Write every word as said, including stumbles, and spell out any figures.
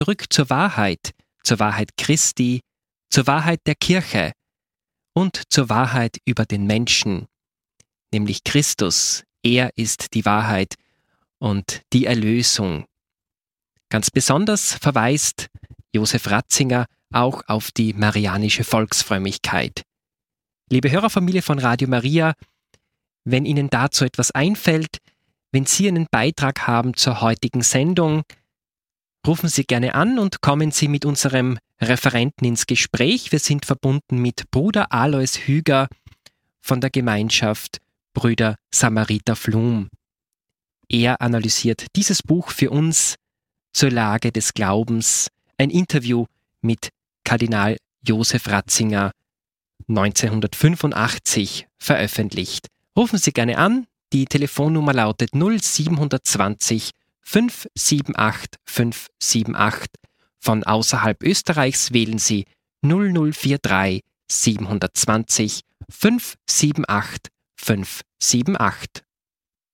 zurück zur Wahrheit, zur Wahrheit Christi, zur Wahrheit der Kirche und zur Wahrheit über den Menschen, nämlich Christus. Er ist die Wahrheit und die Erlösung. Ganz besonders verweist Josef Ratzinger auch auf die marianische Volksfrömmigkeit. Liebe Hörerfamilie von Radio Maria, wenn Ihnen dazu etwas einfällt, wenn Sie einen Beitrag haben zur heutigen Sendung, rufen Sie gerne an und kommen Sie mit unserem Referenten ins Gespräch. Wir sind verbunden mit Bruder Alois Hüger von der Gemeinschaft Brüder Samariter Flum. Er analysiert dieses Buch für uns zur Lage des Glaubens, ein Interview mit Kardinal Josef Ratzinger, neunzehnhundertfünfundachtzig veröffentlicht. Rufen Sie gerne an, die Telefonnummer lautet null sieben zwei null fünf sieben acht fünf sieben acht. Von außerhalb Österreichs wählen Sie null null vier drei sieben zwei null fünf sieben acht fünf sieben acht.